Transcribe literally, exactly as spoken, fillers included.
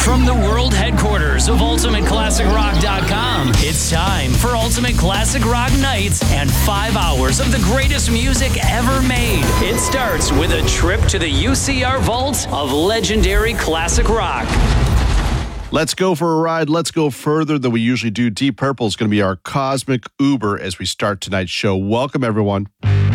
From the world headquarters of Ultimate Classic Rock dot com, it's time for Ultimate Classic Rock Nights and five hours of the greatest music ever made. It starts with a trip to the U C R vault of legendary classic rock. Let's go for a ride. Let's go further than we usually do. Deep Purple is going to be our cosmic Uber as we start tonight's show. Welcome, everyone.